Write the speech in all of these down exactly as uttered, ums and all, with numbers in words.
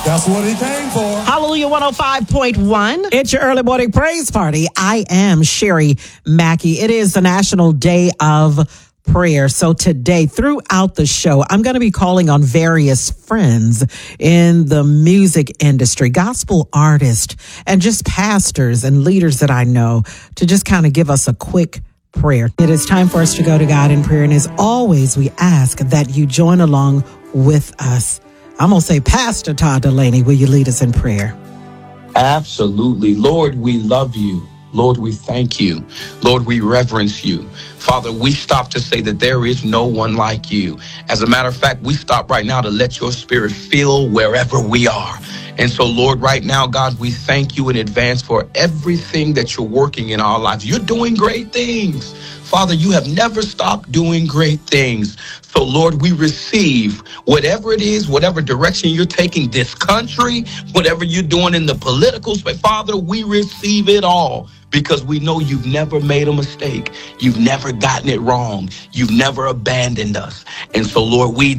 That's what he came for. Hallelujah one oh five point one. It's your early morning praise party. I am Sherry Mackey. It is the National Day of Prayer. So today, throughout the show, I'm going to be calling on various friends in the music industry, gospel artists, and just pastors and leaders that I know to just kind of give us a quick prayer. It is time for us to go to God in prayer. And as always, we ask that you join along with us. I'm going to say, Pastor Todd Delaney, will you lead us in prayer? Absolutely. Lord, we love you. Lord, we thank you. Lord, we reverence you. Father, we stop to say that there is no one like you. As a matter of fact, we stop right now to let your spirit fill wherever we are. And so, Lord, right now, God, we thank you in advance for everything that you're working in our lives. You're doing great things. Father, you have never stopped doing great things. So, Lord, we receive whatever it is, whatever direction you're taking this country, whatever you're doing in the political space. Father, we receive it all because we know you've never made a mistake. You've never gotten it wrong. You've never abandoned us. And so, Lord, we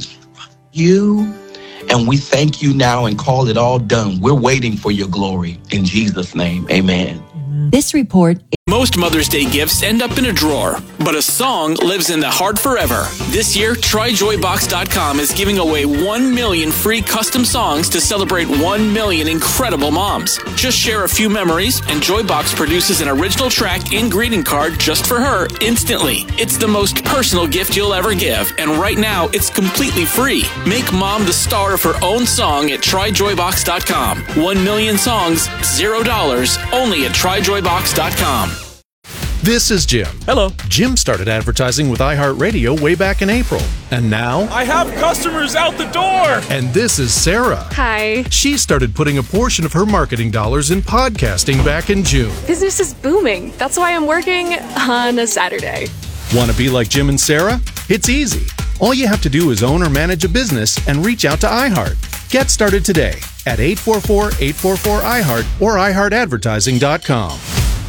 you and we thank you now and call it all done. We're waiting for your glory. In Jesus' name, amen. This report. Most Mother's Day gifts end up in a drawer, but a song lives in the heart forever. This year, Try Joy Box dot com is giving away one million free custom songs to celebrate one million incredible moms. Just share a few memories, and Joybox produces an original track and greeting card just for her instantly. It's the most personal gift you'll ever give, and right now, it's completely free. Make mom the star of her own song at Try Joy Box dot com. One million songs, zero dollars, only at Try Joy Box dot com. This is Jim. Hello. Jim started advertising with iHeartRadio way back in April. And now... I have customers out the door! And this is Sarah. Hi. She started putting a portion of her marketing dollars in podcasting back in June. Business is booming. That's why I'm working on a Saturday. Want to be like Jim and Sarah? It's easy. All you have to do is own or manage a business and reach out to iHeart. Get started today at eight four four, eight four four, I heart or i heart advertising dot com.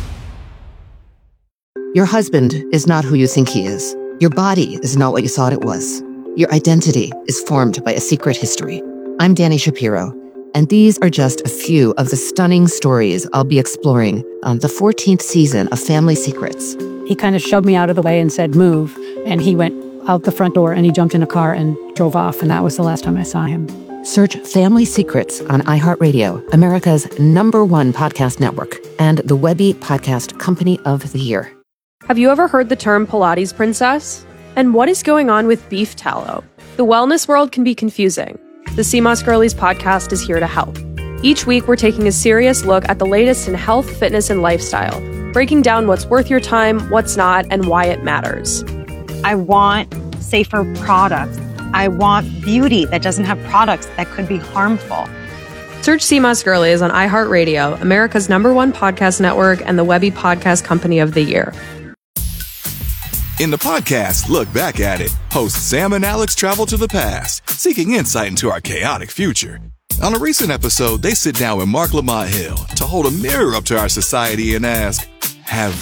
Your husband is not who you think he is. Your body is not what you thought it was. Your identity is formed by a secret history. I'm Danny Shapiro, and these are just a few of the stunning stories I'll be exploring on the fourteenth season of Family Secrets. He kind of shoved me out of the way and said, move, and he went out the front door and he jumped in a car and drove off, and that was the last time I saw him. Search Family Secrets on iHeartRadio, America's number one podcast network, and the Webby Podcast Company of the Year. Have you ever heard the term Pilates princess? And what is going on with beef tallow? The wellness world can be confusing. The C M O S Girlies podcast is here to help. Each week, we're taking a serious look at the latest in health, fitness, and lifestyle, breaking down what's worth your time, what's not, and why it matters. I want safer products. I want beauty that doesn't have products that could be harmful. Search C M O S Girlies on iHeartRadio, America's number one podcast network, and the Webby Podcast Company of the Year. In the podcast, Look Back at It, hosts Sam and Alex travel to the past, seeking insight into our chaotic future. On a recent episode, they sit down with Mark Lamont Hill to hold a mirror up to our society and ask, have